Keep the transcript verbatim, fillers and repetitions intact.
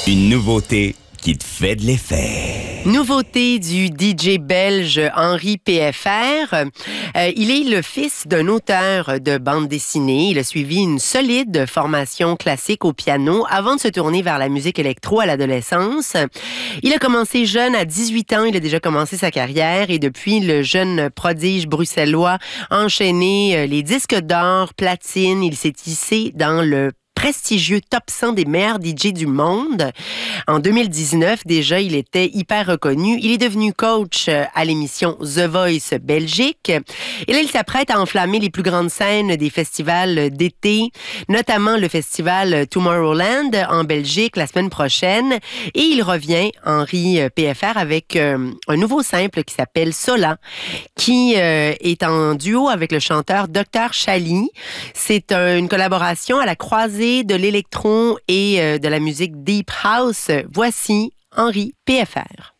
Une nouveauté qui te fait de l'effet. Nouveauté du D J belge Henri P F R. Euh, il est le fils d'un auteur de bande dessinée. Il a suivi une solide formation classique au piano avant de se tourner vers la musique électro à l'adolescence. Il a commencé jeune, à dix-huit ans, il a déjà commencé sa carrière et depuis, le jeune prodige bruxellois a enchaîné les disques d'or, platine. Il s'est hissé dans le prestigieux top cent des meilleurs D J du monde. En deux mille dix-neuf, déjà, il était hyper reconnu. Il est devenu coach à l'émission The Voice Belgique. Et là, il s'apprête à enflammer les plus grandes scènes des festivals d'été, notamment le festival Tomorrowland en Belgique la semaine prochaine. Et il revient, Henri P F R, avec euh, un nouveau simple qui s'appelle Sola, qui euh, est en duo avec le chanteur docteur Chali. C'est un, une collaboration à la croisée de l'électro et euh, de la musique Deep House. Voici Henri P F R.